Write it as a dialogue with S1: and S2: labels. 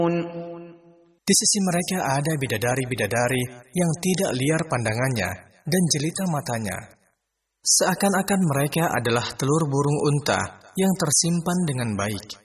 S1: Di sisi mereka ada bidadari-bidadari yang tidak liar pandangannya dan jelita matanya. Seakan-akan mereka adalah telur burung unta yang tersimpan dengan baik.